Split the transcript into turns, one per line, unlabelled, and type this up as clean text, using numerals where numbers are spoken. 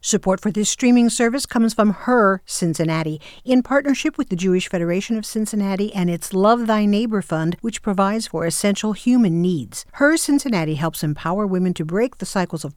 Support for this streaming service comes from Her Cincinnati, in partnership with the Jewish Federation of Cincinnati and its Love Thy Neighbor Fund, which provides for essential human needs. Her Cincinnati helps empower women to break the cycles of